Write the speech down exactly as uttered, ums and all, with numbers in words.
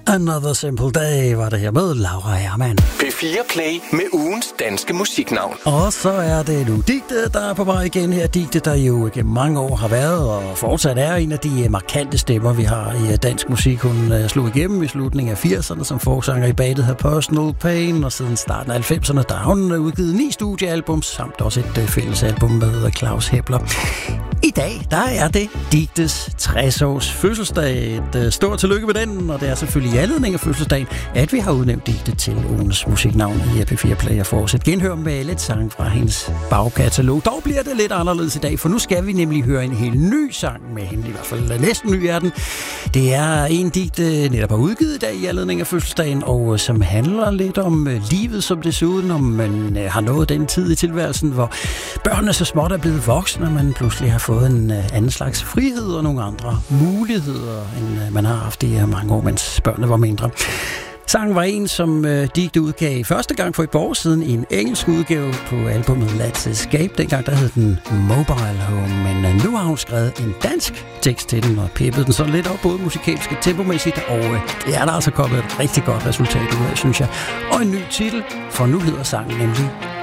Another Simple Day var det her med Laura Hermann. P fire Play med ugens danske musiknavn. Og så er det nu Dicte, der er på vej igen her. Dicte, der jo gennem mange år har været og fortsat er en af de markante stemmer, vi har i dansk musik. Hun slog igennem i slutningen af firserne som forsanger i bandet her Personal Pain, og siden starten af halvfemserne, der har hun udgivet ni studiealbums, samt også et fællesalbum med Claus Hepler. I dag, der er det Dictes tres-års fødselsdag. Et stort tillykke med den, og det er selvfølgelig i anledning af fødselsdagen, at vi har udnævnt Dicte til ugens musiknavn i P fire Play og fortsat genhør med lidt sang fra hendes bagkatalog. Dog bliver det lidt anderledes i dag, for nu skal vi nemlig høre en helt ny sang med hende, i hvert fald næsten ny er den. Det er en Dicte netop har udgivet i dag i anledning af fødselsdagen, og som handler lidt om livet som det ser ud, når man har nået den tid i tilværelsen, hvor børnene så småt er blevet voksne, og man pludselig har fået en anden slags frihed og nogle andre muligheder, end man har haft i mange år, mens børnene var mindre. Sangen var en, som øh, Dicte udgav første gang for et par år siden i en engelsk udgave på albumet Let's Escape. Dengang der hed den Mobile Home, men øh, nu har hun skrevet en dansk tekst til den og pippet den så lidt op, både musikalsk og tempomæssigt, og øh, det er der altså kommet et rigtig godt resultat ud af, synes jeg. Og en ny titel, for nu hedder sangen nemlig